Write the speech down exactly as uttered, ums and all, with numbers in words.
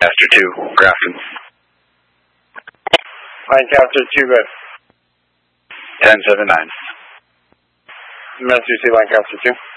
Lancaster two, Grafton. Lancaster two, good. ten seven nine. Master C, Lancaster two.